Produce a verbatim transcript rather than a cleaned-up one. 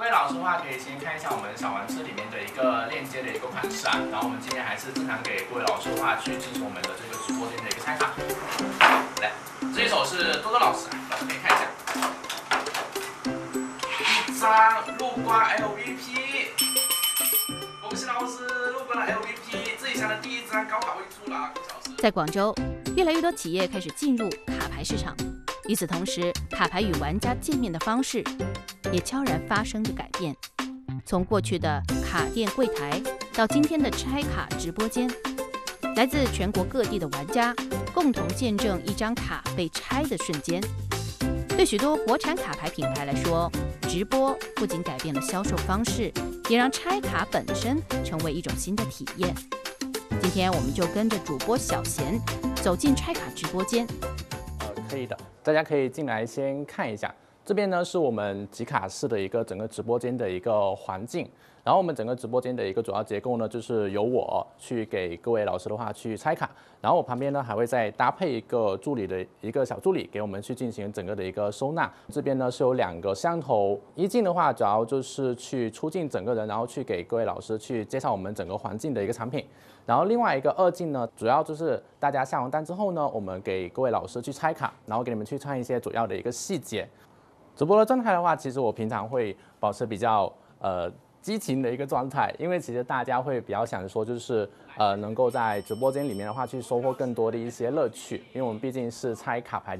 位老师的话，可以先看一下我们小玩车里面的一个链接的一个款式啊。然后我们今天还是正常给各位老师的话去进行我们的这个直播间的一个拆卡。来，这一手是多多老师，老师可以看一下，一张陆瓜 L V P， 恭喜老师陆瓜的 L V P， 自己想的第一张高卡位出了，恭喜老师。 在广州，越来越多企业开始进入卡牌市场。与此同时，卡牌与玩家见面的方式也悄然发生着改变。从过去的卡店柜台到今天的拆卡直播间，来自全国各地的玩家共同见证一张卡被拆的瞬间。对许多国产卡牌品牌来说，直播不仅改变了销售方式，也让拆卡本身成为一种新的体验。今天我们就跟着主播小贤走进拆卡直播间。 可以的，大家可以进来先看一下。这边呢是我们集卡室的一个整个直播间的一个环境，然后我们整个直播间的一个主要结构呢，就是由我去给各位老师的话去拆卡，然后我旁边呢还会再搭配一个助理的一个小助理，给我们去进行整个的一个收纳。这边呢是有两个摄像头，一进的话主要就是去出镜整个人，然后去给各位老师去介绍我们整个环境的一个产品。然后另外一个二进呢，主要就是大家下完单之后呢，我们给各位老师去拆卡，然后给你们去看一些主要的一个细节。直播的状态的话，其实我平常会保持比较呃激情的一个状态，因为其实大家会比较想说，就是呃能够在直播间里面的话去收获更多的一些乐趣，因为我们毕竟是拆卡牌。